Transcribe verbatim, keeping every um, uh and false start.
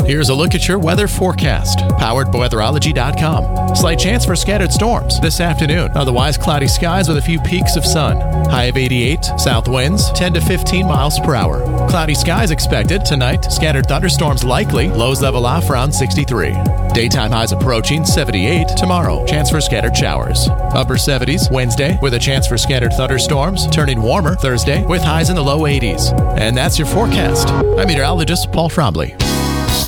Here's a look at your weather forecast, powered by weatherology dot com. Slight chance for scattered storms this afternoon. Otherwise, cloudy skies with a few peaks of sun. High of eighty-eight, south winds ten to fifteen miles per hour. Cloudy skies expected tonight. Scattered thunderstorms likely. Lows level off around sixty-three. Daytime highs approaching seventy-eight. Tomorrow, chance for scattered showers. Upper seventies Wednesday with a chance for scattered thunderstorms. Turning warmer Thursday with highs in the low eighties. And that's your forecast. I'm meteorologist Paul Trombley.